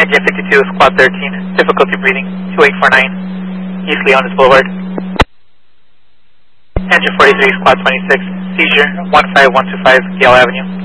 Engine 52, Squad 13, difficulty breathing, 2849, East Leonis Boulevard. Engine 43, Squad 26, seizure, 15125, Gale Avenue.